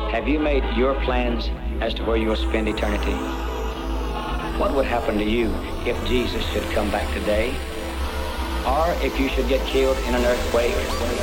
Have you made your plans as to where you will spend eternity? What would happen to you if Jesus should come back today? Or if you should get killed in an earthquake?